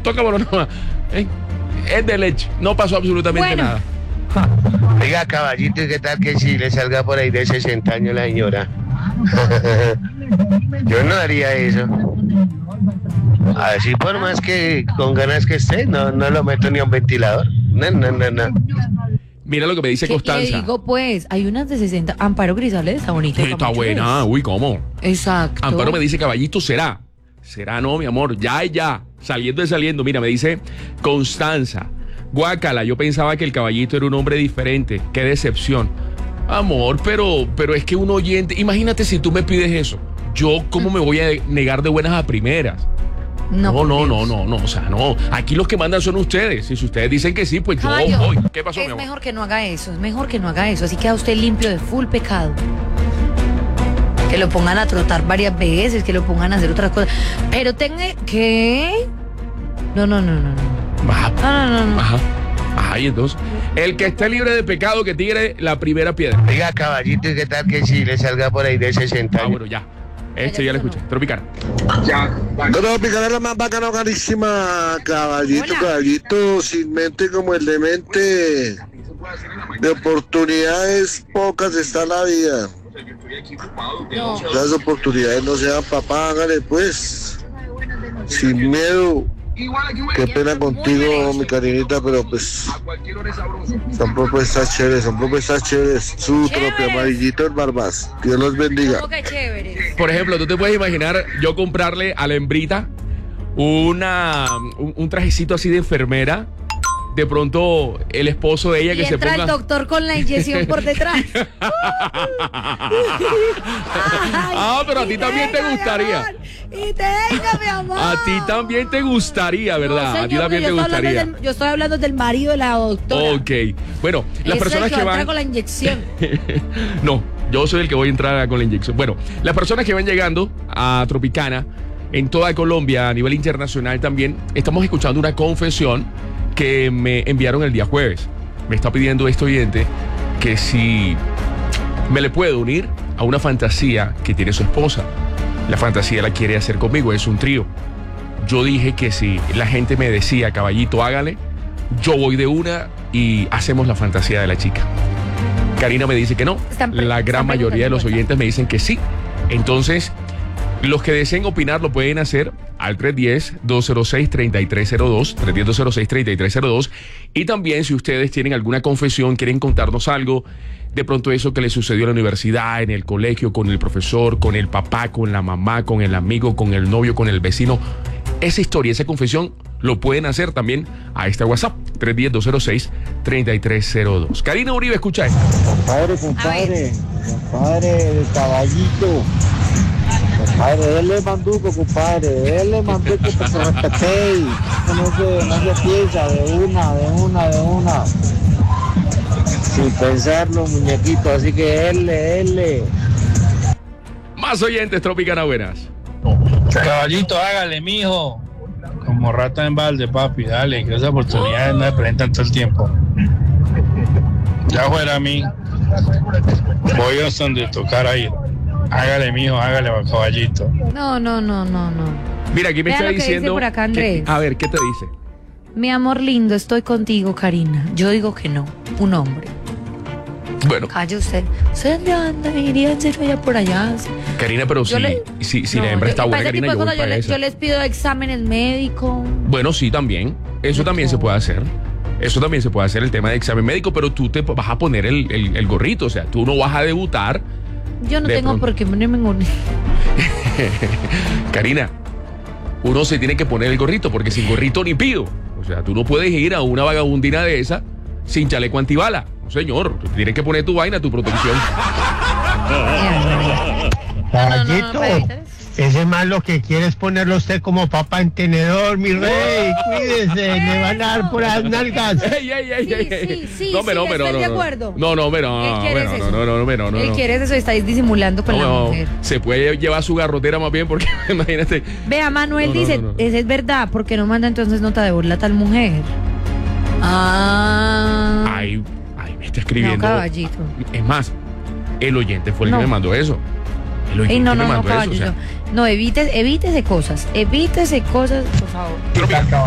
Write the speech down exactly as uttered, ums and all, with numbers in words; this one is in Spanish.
toca monótona. Eh, es de leche, no pasó absolutamente Bueno. nada. Oiga, caballito, ¿y qué tal que si le salga por ahí de sesenta años la señora? Yo no haría eso. Así por más que con ganas que esté, no, no lo meto ni a un ventilador. No, no, no, no. Mira lo que me dice ¿Qué le Constanza. digo, pues? Hay unas de sesenta. Amparo Grisales está bonita. Sí, está buena, uy, ¿cómo? Exacto. Amparo me dice, caballito, será. Será, no, mi amor, ya, ya. Saliendo y saliendo. Mira, me dice Constanza. Guácala, yo pensaba que el caballito era un hombre diferente. Qué decepción. Amor, pero, pero es que un oyente. Imagínate si tú me pides eso. Yo, ¿cómo me voy a negar de buenas a primeras? No, No, por no, Dios. no, no, no, o sea, no. Aquí los que mandan son ustedes. Y si ustedes dicen que sí, pues yo Caballo, voy. ¿Qué pasó, mi es amor? mejor que no haga eso, es mejor que no haga eso. Así queda usted limpio de full pecado. Que lo pongan a trotar varias veces, que lo pongan a hacer otras cosas. Pero tenga... ¿Qué? No, no, no, no, no. Ajá. No, no, no, no. Ajá. Ajá, y entonces, el que esté libre de pecado que tire la primera piedra. Oiga, caballito, ¿y qué tal que si le salga por ahí de sesenta Ah, años? bueno, ya. Este ya lo escuché. Tropicana. Tropical es la más bacana, carísima. Caballito, Hola. caballito, sin mente como el demente. De oportunidades pocas está la vida. No. Las oportunidades no sean papá, hágale pues. Sin miedo. Qué pena contigo, mi cariñita, pero pues son propuestas chéveres, son propuestas chéveres. Su Chéveres. propio amarillito en Barbas. Dios los bendiga. ¿Cómo que chévere? Por ejemplo, tú te puedes imaginar yo comprarle a la hembrita una, un, un trajecito así de enfermera. De pronto, el esposo de ella que Y se entra ponga. el doctor con la inyección por detrás. Ah, pero a ti Y también te tenga, mi gustaría. amor, Y tenga, mi amor. A ti también te gustaría, ¿verdad? No, A ti señor, también yo te estoy hablando gustaría. del- yo estoy hablando del marido de la doctora. Ok. Bueno, las Ese personas es el que va a entrar van. con la inyección. No, yo soy el que voy a entrar con la inyección. Bueno, las personas que van llegando a Tropicana, en toda Colombia, a nivel internacional también, estamos escuchando una confesión que me enviaron el día jueves. Me está pidiendo este oyente que si me le puedo unir a una fantasía que tiene su esposa. La fantasía la quiere hacer conmigo, es un trío. Yo dije que si la gente me decía, caballito, hágale, yo voy de una y hacemos la fantasía de la chica. Karina me dice que no. Están pre- La gran están mayoría de los preguntando oyentes me dicen que sí. Entonces, los que deseen opinar lo pueden hacer al tres uno cero, dos cero seis, tres tres cero dos, tres uno cero, dos cero seis, tres tres cero dos. Y también si ustedes tienen alguna confesión, quieren contarnos algo, de pronto eso que les sucedió en la universidad, en el colegio, con el profesor, con el papá, con la mamá, con el amigo, con el novio, con el vecino. Esa historia, esa confesión, lo pueden hacer también a este WhatsApp, tres uno cero, dos cero seis, tres tres cero dos. Karina Uribe, escucha esto. Compadre, compadre, compadre del caballito. Compadre, él es manduco, compadre, él es manduco que se respete. No se, no se piensa de una, de una, de una. Sin pensarlo, muñequito, así que él, él. Más oyentes, Tropicana, buenas. Caballito, hágale, mijo. Como rata en balde, papi, dale, que esas oportunidades no se presentan todo el tiempo. Ya fuera a mí, voy a donde tocar ir. Hágale, mijo, hágale, caballito. No, no, no, no, no. Mira, aquí me Vea está lo que dice diciendo. por acá, que- Andrés. a ver, ¿qué te dice? Mi amor lindo, estoy contigo, Karina. Yo digo que no, un hombre. Bueno, Calle usted. ¿Usted dónde anda? Me iría en serio allá por allá. Karina, pero Yo si, le- si, si No, la hembra yo- está y buena, para ese Karina, tipo de yo voy cosas yo, para les, esa. yo les pido exámenes médicos. Bueno, sí, también. Eso No. también se puede hacer. Eso también se puede hacer, el tema de examen médico, pero tú te vas a poner el, el- el gorrito. O sea, tú no vas a debutar. Yo no De tengo pronto. por qué ponerme un... Karina, uno se tiene que poner el gorrito, porque sin gorrito ni pido. O sea, tú no puedes ir a una vagabundina de esa sin chaleco antibala. No, señor, tú tienes que poner tu vaina, tu protección. Caballito, ese más lo que quiere es ponerlo usted como papa en tenedor, mi rey. Cuídese, le van a dar por las nalgas. Ey, ey, ey, Sí, ey, ey. sí, sí, no, pero, sí, pero, estoy no, de no. acuerdo. No, no, pero, Él no, quiere no, es no, eso. no, no, no, no, no, Él no. quiere eso, estáis disimulando con No, la no, mujer. se puede llevar su garrotera más bien porque imagínate. Vea, Manuel No, no, dice, no, no. esa es verdad, porque no manda entonces nota de burla a tal mujer. Ah. Ay, ay, me está No, escribiendo. caballito. Es más, el oyente fue el No. que me mandó eso. El oyente Ey, no, me no, no, mandó eso. O caballito. sea, No, evítese, evítese cosas. Evítese cosas, por favor.